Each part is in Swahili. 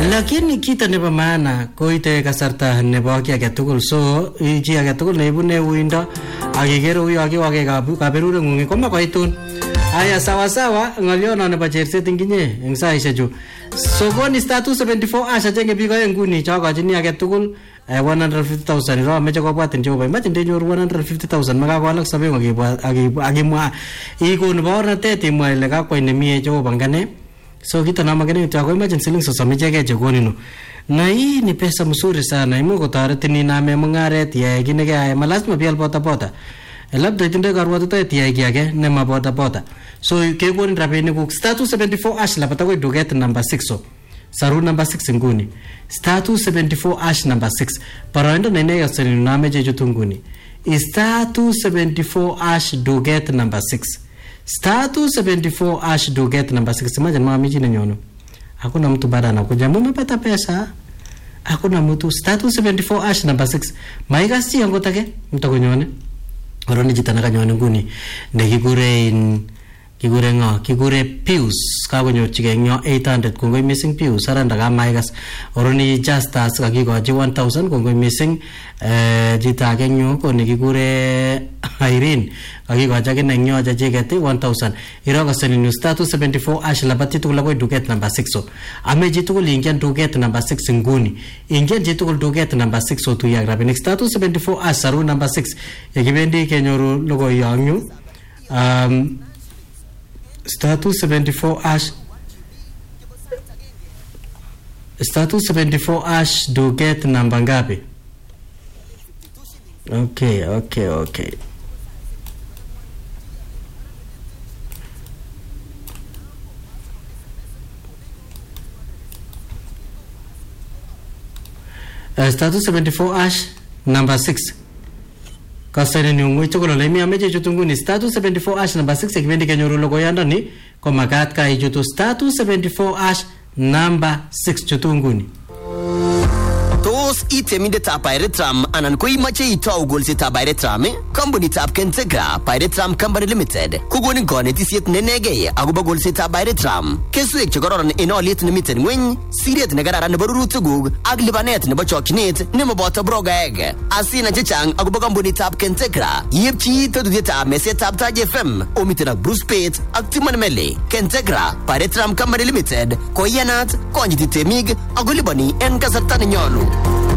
Lakini kita nebo maana koite kasarta nebo ki age tugul, so chi age tugul nebune uindo akikere uyo akiwake kaberure ngungi koma koitun. Aya sawa sawa ngalyono nebo cherset inginye eng saishe chu. Sokoni status 74 asha chenge biko nguni chakachini age tugul 150,000 ro meche kobwatin Jehova imagine ndenyoru 150,000 makawalak sabengo akimwa ikon bornatet imwa ile kakwai nemie Jehova ngane. So kita na magene tu ako imagine siling sosomi cheke chekonino. Na hii ni pesa mzuri sana. Imu kotaretin iname mungaret ya kine kaya malazima pia bota bota. Labda itinde karwatuta ya kiage nema bota bota. So kekonin rabinik kuk status 74 ash lapata ko duget number 6 so. Saru number 6 nguni. Status 74 ash number 6. Parondo nene yaseni name jeju nguni. Status 74 ash duget number 6. Status 74 ash duget number 6. Imagine mama miji nyono. Hakuna mtu baada anakuja mmepata pesa. Hakuna mtu. Status 74 ash number 6. Maigasi yango take mtakonyone. Oroni jitanaka nyone nguni. Kigure Pius kagonyor chige nyo 800 kongoi missing Pius aranda ka maigas oroni justas kagigoji 1000 kongoi missing jita genyo ko nikigure Irene kagigoja gene nyo jajegete 1000 iroga seni new status 74 ash labati tukula boy duget number 6 so ame jitukul ingen duget number 6 nguni ingen jitukul duget number 6 so tu ya grabe next status 74 ash saru number 6 yagibendi kenyoru logo yanyu status 74 ash status 74 ash do get number ngapi? Okay. Status 74 ash number 6 kasene nyungu chokolo lemi ameje chutungu ni status 74 ash number 6 kibendi kenyoru logo yanda ni kwa makat ka ijutu status 74 ash number 6 chutunguni. Tos iteminde ta Pairetram anan ko imache itau golse ta Pairetram company ta Kentegra Pairetram Company Limited kugoni konetisiet nenege agoba golse ta Pairetram keswek chekororon en oliet nemiten ngweny siriet nekararan nebo rurutuguk ak libanet nebo chokchinet nemoboto brogaeg asina chechang agoba company ta Kentegra yepchi todutiet ta meset ta Taj FM omiten ak Bruce Pate ak Timon Mele Kentegra Pairetram Company Limited koyanat konyiti temig agolibani en kasarta nenyolu.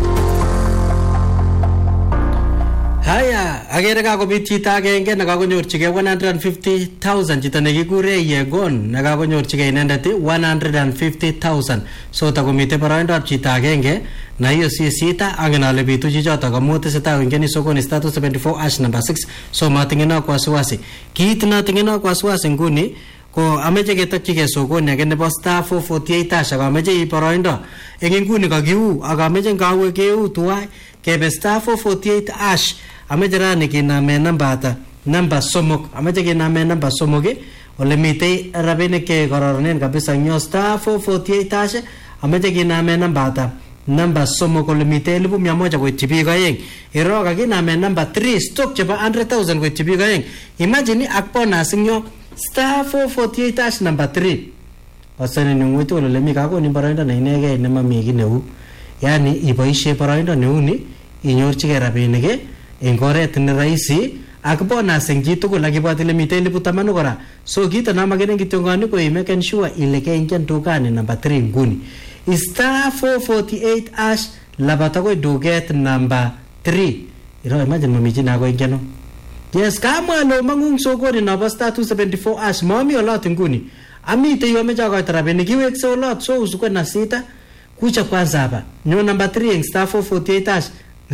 Haya, agere kakobit chito agenge nekakonyorchigei 150,000 chito nekikure Yegon nekakonyorchigei inendet 150,000. So takomite boroindab chito agenge na hiyo si sita angenale bitu chichoto kamu tesetai ingeni sokoni status 74 ash number 6. So matingena kwa wasiwasi. Kiit natingena kwa wasiwasi nguni ko ameche ketokchigei sokoni age nebo star 448 ash akameche iboroindo eng nguni kakiu akameche ngawe keu tuwai kebe star 448 ash ameche rani kiname namba somok ameche kiname namba somok ole mitei rabinik ke kororonen kabisa nyo star 448 ash ameche kiname namba somok ole mitei 1,100 koityi biik aeng iro kakiname namba 3 stock chebo 100,000 koityi biik aeng imagine ak bonus nyo star 448 ash number 3 asane nyungwetu ole mi kakoni boroindo ne inegei nemami ki neu yani iboishe boroindo neu ni inyorchigei rabinik eng oret ne rahisi ak bonus eng chitugul akibwat ile mitei 10,000 kora so kito namagene kityongani ko make sure ile keingen dukani number 3 nguni star 448 ash labata ko duget number 3 iro imagine mamichi na ko ingeno. Yes, kama lo mangung sokoni na status 74 ash mami olot nguni. Amite yo mecha kwa tarabe nikiwekse olot so usukwe na sita kucha kwanza hapa. Nyo number 3 eng star 448 ash.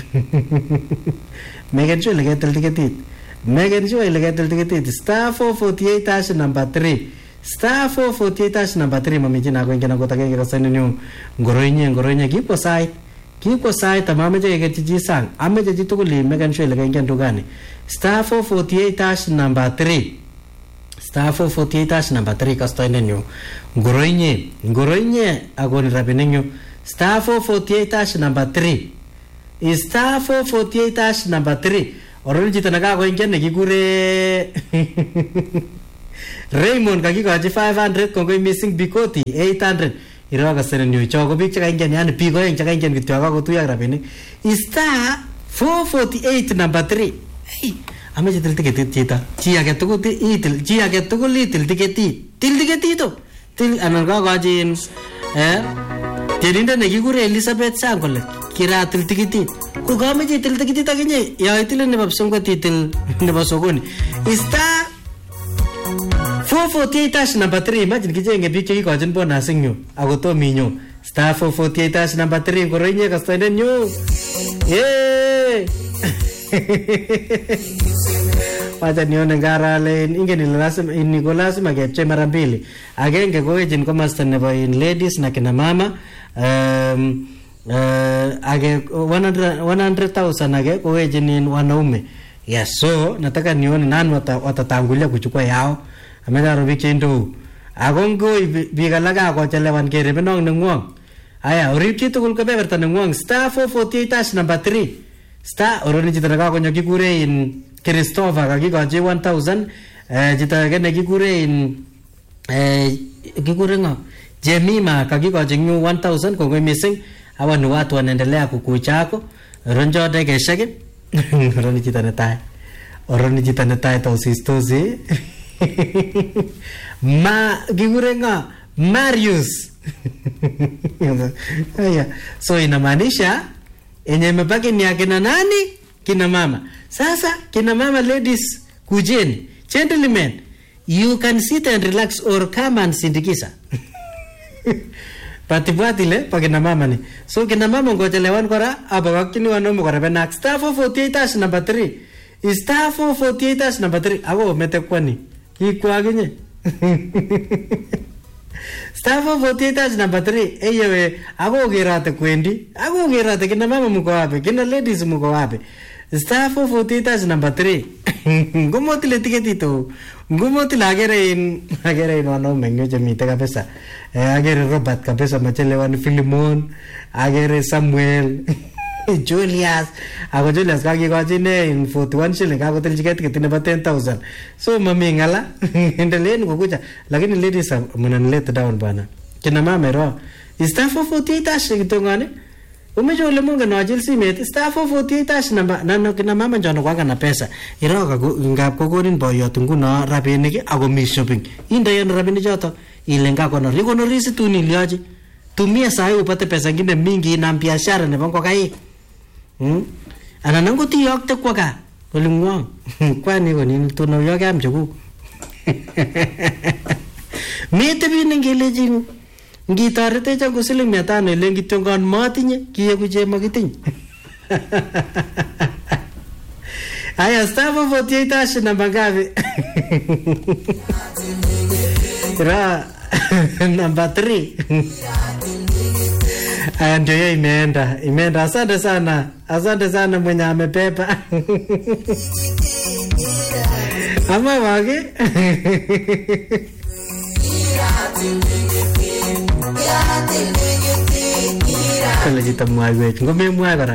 Make sure legetel tiketit. Star 448 ash number 3. Star 448 ash number 3 mami na ko ingena ko take kasane nyo ngoroinye kiko sai tamameje kechi sang ameje jitukuli make sure legen dugani. Star 448 ash number 3. Star 448 ash number 3 kastoine nyo. Ngoroinye agoni rabininyo. Star 448 ash number 3. Star 448 ash number 3. Oroni jita naka ingene kikure Raymond kakikoji 500 kongoi missing Bikoti 800. iro kasenen yu cho ko bik che kaingen yani bik oeng che kaingen kityo akakotuyo ak rabinik star 448 number 3 hey ameche til tiketit chito chi age tugul itil chi age tugul itil tiketit to til anan kakochin tienindet nekikure Elizabeth Sang kole kiratil tiketit ko kameche itil tiketit akinye ya itil nebo psongwet itil nebo sokoni star 448 number 3 imagine kichenge biik chekikochin bonus ing yu ako tom inyo star 448 number 3 koroinye kastoindet nyu wacha nione ngarale ingen ile lazima iniko lazima kepche mara mbili agenge koechin komasta nebo in ladies na kina mama age 100,000 age koechin in wanaume yes so nataka nione nani watatangulia kuchukua yao amedaro biche ndo agongoi bigalaga ko chelewan kere benong nengwong aya orip chitugul ko beberta nengwong star 448 number 3 star oroni chito nakakonyo kikure in Christopher kakikochi 1,000 chito age nekikure in kikure ngo Jemima kakikochi 1,000 kongoi missing hawa ni watu wanaendelea kukuchako ronjo dekeshek oroni chito netai tosistosi kikure ngo Marius so inamaanisha enye imebaki ni akina nani kina mama sasa kina mama ladies kujeni gentlemen you can sit and relax or come and sindikiza patibwatile pa kina mama ni so kina mama ngochelewan kora abawakini wanaume kora benak star 448 number 3 star 448 number 3 ako mete kwani ikwaginye star 448 number 3 eyewe ako gerate kwendi ako gerate kina mama mko wapi kina ladies mko wapi star 448 number 3 ngomotile tiketito ngomotile agere in wanaume nyoje mite kabisa agere Robert kabisa machelewan Filimon agere Samuel Julius ako Julius kakikochine in 41 shilling kakotil tiket nebo 10,000 so mami ngala endeleeni kukuja lakini ladies mnan let down bana kina mama ro star 448 kitongane umeje ule munga no ajil simet star 448 number nano kina mama njono kwanga na pesa iroka ngap kokonin boyot nguno rabinik ako mi shopping inde yon rabinik joto ile ngako no risi tu nilioje tumia saa upate pesa ngine mingi na biashara nebo ngokai ana nango ti yokte kwaka kolingwang kwani konini tuno yoke am chuku mete binengeleji ngitarete changu siling 500 ile ngitongon matinye kiye kuje makitiny aya star 448 namba ngapi ra namba 3 ndio yeye imeenda asante sana mwenye amepepa ama wage kala jita muagwe ngome muagara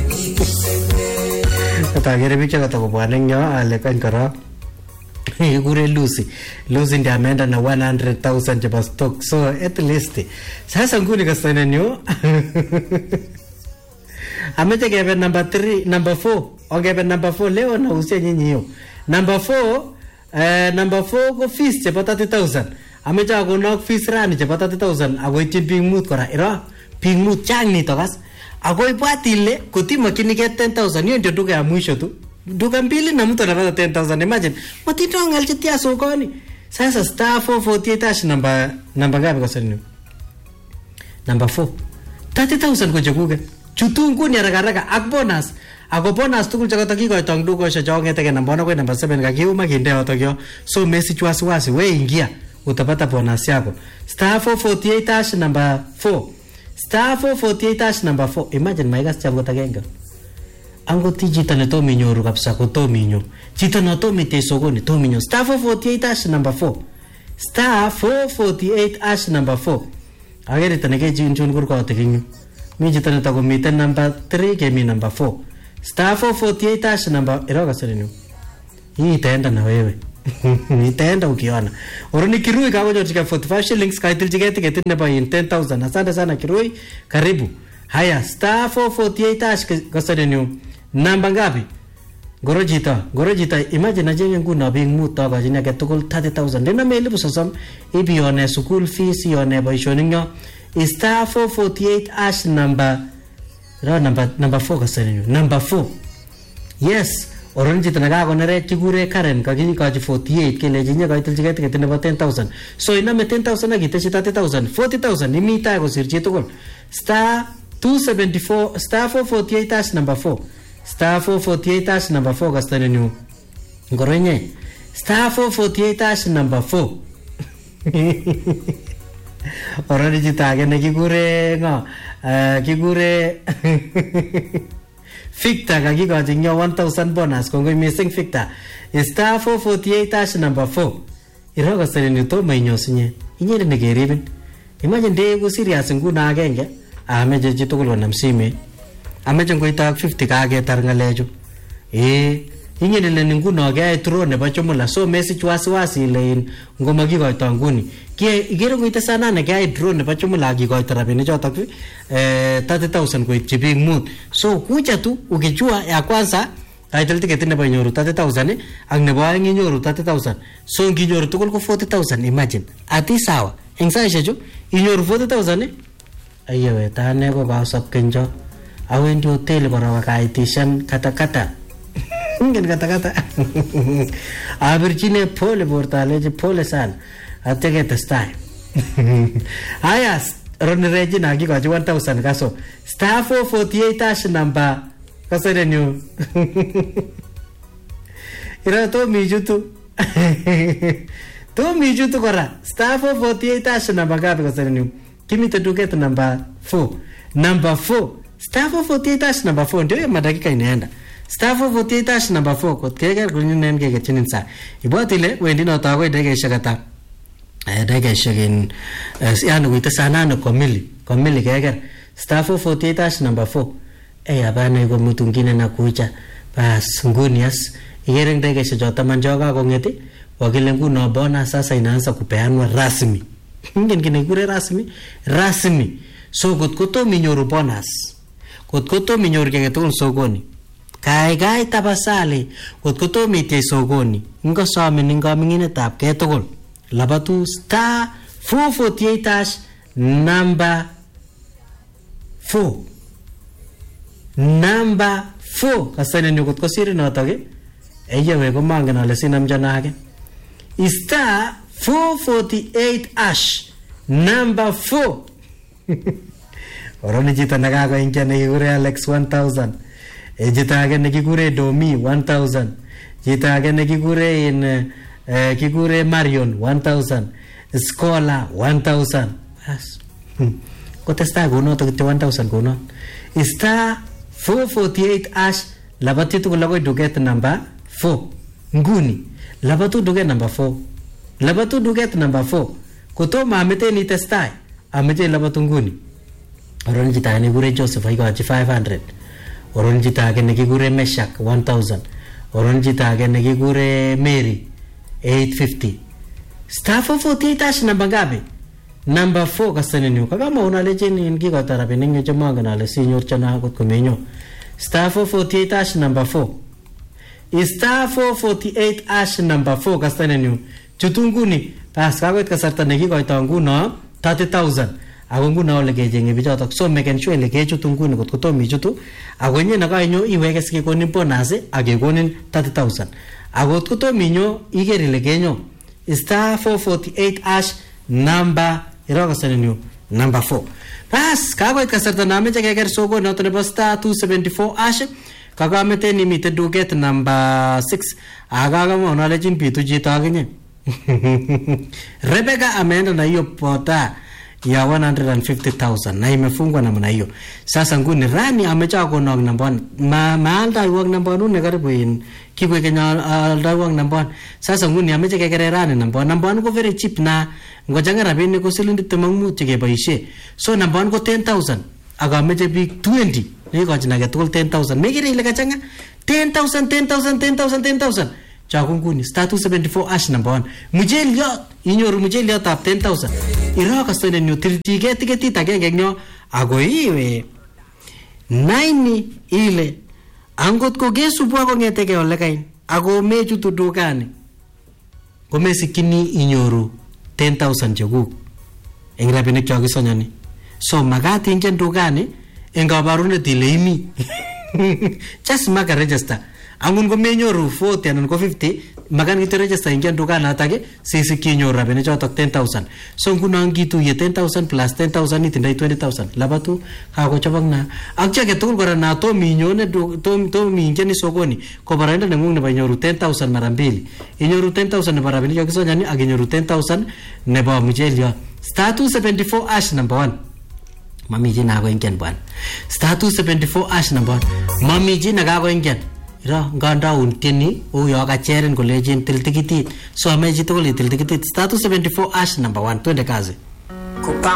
atagere bicha katokobwana nyo ale kankara igure Lucy ndio ameenda na 100,000 chapa stock so at least sasa nguni kasana nyo ameje gebe number 4 ogebe number 4 leo na usia nyinyi hiyo number 4 ko fees chapa 30,000 ameje agonok fees rani chapa 30,000 agoitin pingmut kora ira pingmut changni tokas agoi patile kotimakini ke 10,000 hiyo ndio duka ya mwisho tu duka mbili na mtu anapata 10,000 imagine matito ngalchitia sokoni sasa star 448 namba ngapi kwa sasa number 4 30,000 kwa chakuge chutungu ni haraka ak bonus tukul chakata kiko tong duko sha chongete ke namba 1 kwa namba 7 kakiuma kinde otokyo so message wasiwasi we ingia utapata bonus yako star 448 number 4 star 448 number 4 imagine maigas chango tagenga ango tijita ne to minyoru kapsa ko to minyo chita no to mite sokoni to minyo star 448 number 4 star 448 number 4 agere taneke jinjun kur ko tekinyu mi chita ne to ko mite number 3 ke mi number 4 star 448 number eroga serenu hii itaenda na wewe Nitaenda ukiona. Oroni Kirui kakonyorchigei 45 shillings kaitilchigei tiketit nebo 10,000. Asante sana Kirui. Karibu. Haya, star 448 hash kasarenyu. Namba ngapi? Gorojita, imagine ajenge nguno biik mut tokochin age tugul 30,000. Ndena melipu sosom ibione school fees ione boisionik nyo. Star 448 hash number 4 kasarenyu. Number 4. Yes. Oronjita nakakonere kikure Karen kakikochi 48 kelechi inye kaitilchigei tiketit nebo 10,000. So iname 10,000 akiteshi 30,000, 40,000 imi tai kosir chi tugul. Star 274 star 448 hash number 4. Star 448 hash number 4 kastanenyu. Ngorenye. Star 448 hash number 4. Oronjita age nekikure kikure Victor kakikochi nyo 1,000 bonus kongoi missing Victor. Star 448 hash number 4. Iroko sereni to mainyosinye. Inyere nekeribin. Imagine ndegu serious nguno agenge. Ameje chitugul wanam sime. Ameje ngoita 50 kaketar ngalechu. Inyere le nguno ge throw nebo chumula so message wasiwasi ile ngomakikoito nguni. Igere ngoita sana ne ge drone nebo chumula akikoito rabinik chotok 30,000 koitchi biik mut. So kuja tu ukijua ya kwanza title ticket nebo inyoru 30,000 ak nebo aeng inyoru 30,000. So nginyoru tugul ko 40,000 imagine. Ati sawa. Eng saishe chu inyoru 40,000 ayewe tane ko kasop kenjo. Awendi hotel kora kaitishan kata. Ingen kata. Abirchine pole portaleji pole sana. Atege testai. Haya, Ronnie Regina akikochi 1,000 kaso. Star 448 hash number kasarenyu. Ira to mijutu. To mijutu kora. Star 448 hash number gapi kasarenyu. Kimite duket number 4. Number 4. Star 448 hash number 4 ndio ya madakika inaenda. Star 448 hash number 4 kot keker kunyinen keketchinin sa. Ibotile wendi noto akoi dakikaishek ata. Dakikaishek in yani kuite sanano komili keker. Star 448 hash number 4. Abana iko mtu mwingine nakuja. Bas nguni as igere dakikaishek choto manjoka kongeti. Wakile nguno bona sasa inaanza kupeanwa rasmi. Ngine kile rasmi. So kotkoto minyoru bonus. Kotkoto minyoru kegetun sokoni. Kai tapasali kotkoto mitye sokoni. Ngo somin ngominginetab ketugul. Labatu star 448 hash number 4. Number 4 kasane ni kotko siri notok eyewe ko mangen ale sinamjana age. Star 448 hash number 4. Oroni chito nakakoingia nekikure Alex 1,000. Chito age nekikure Domi 1,000. Chito age nekikure kikure Marion 1,000. Scholar 1,000. Bas. Kotesta kuno to 1,000 kuno. Star 448 hash labati tu kulagoi duket number 4. Nguni labatu duket number 4. Labatu duket number 4. Koto mamete ni testai. Ameje labatu nguni. Oron jita nekikure Joseph aikochi 500. Oron jita age nekikure Meshak 1,000. Oron jita age nekikure Mary 850. Star 448 hash number ngapi? Number 4 kasane niyo. Kagama unaleje ni kikoto rabinik nyo chamangan ale sinyorchana akot komenyo. Star 448 hash number 4. Star 448 hash number 4 kasane niyo. Chutunguni pas kakoit kasarta nekikoito nguno 30,000. Ako nguno ole kejenge bichotok so make sure ile kechutu nguni kot kotomi chutu ako nye nakainyo iweke sikekonin bonus akekonin 30,000 ako kotomi nyo iker ile kenyo star 448 hash number iroko sanenyo number 4 pas kakoit kasarta nameche keker soko noto nebo star 274 hash kakamete nimite duket number 6 akakama unalejin bitu chito akinye Rebecca ameenda na hiyo pota ya 150,000 na imefungwa namna hiyo. Sasa nguni rani amecha konok nambon maalda iwag nambon une karibu in kibwe Kenya alda iwag nambon. Sasa nguni amecha kekere rani nambon ko very cheap na ngojanga rabinik ko silindi 80 chekeboishe. So nambon ko 10,000 aga amecha big 20 neko jina ke tugul 10,000 megire ile kachanga 10,000 chakunguni star 274 ash number 1 mujeliot inyoru mujeliot ab 10,000 iro kastone nyu tirtige tiketit agenge nyo ago iwe 9 ile angot ko kesubwa kongetege ole kain ago mechutu dukani komesikini inyoru 10,000 chekuk eng rabinik chokisonyoni so magat ingen dukani eng kabarunet ile imi just maka register angun ko menyoru 40 anan ko 50 magan kito register ingen dukani atake sisikyi inyoru rabinik chotok 10,000 so nguno ngituye 10,000 plus 10,000 itindoi 20,000 labatu kakochobok na ak chake tugul kora na tomi inyone tomi ingeni sokoni ko baraindo nengung nebo inyoru 10,000 mara mbili inyoru 10,000 nebo rabinik chokisonyoni ak inyoru 10,000 nebo mujeliot star 274 ash number 1 mami chi na ko ingen bwan star 274 ash number 1 mami chi na ko ingen ira nganda untieni o yo ka cheren kolejin tiltikitit so ame chi tugul tiltikitit star 274 ash number 1 twende kazi kupa